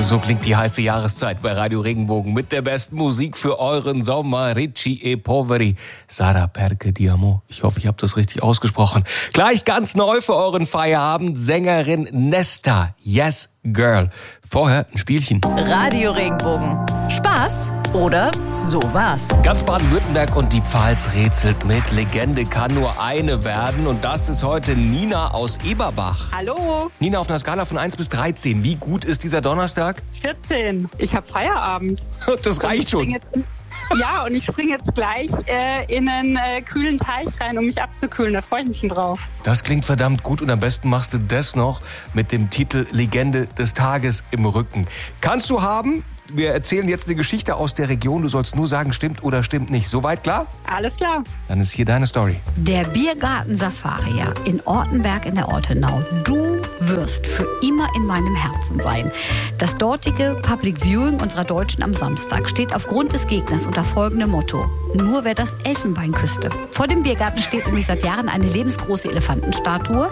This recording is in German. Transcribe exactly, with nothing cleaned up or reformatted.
So klingt die heiße Jahreszeit bei Radio Regenbogen mit der besten Musik für euren Sommer. Ricci e Poveri, Sara Perche di Amor. Ich hoffe, ich habe das richtig ausgesprochen. Gleich ganz neu für euren Feierabend, Sängerin Nesta, Yes Girl. Vorher ein Spielchen. Radio Regenbogen. Spaß oder sowas. Ganz Baden-Württemberg und die Pfalz rätselt mit. Legende kann nur eine werden. Und das ist heute Nina aus Eberbach. Hallo. Nina, auf einer Skala von eins bis dreizehn. Wie gut ist dieser Donnerstag? vierzehn. Ich habe Feierabend. Das reicht schon. Jetzt, ja, und ich springe jetzt gleich äh, in einen äh, kühlen Teich rein, um mich abzukühlen. Da freue ich mich schon drauf. Das klingt verdammt gut und am besten machst du das noch mit dem Titel Legende des Tages im Rücken. Kannst du haben? Wir erzählen jetzt eine Geschichte aus der Region. Du sollst nur sagen, stimmt oder stimmt nicht. Soweit klar? Alles klar. Dann ist hier deine Story. Der Biergarten Safaria in Ortenberg in der Ortenau. Du wirst für immer in meinem Herzen sein. Das dortige Public Viewing unserer Deutschen am Samstag steht aufgrund des Gegners unter folgendem Motto: Nur wer das Elfenbein küsste. Vor dem Biergarten steht nämlich seit Jahren eine lebensgroße Elefantenstatue.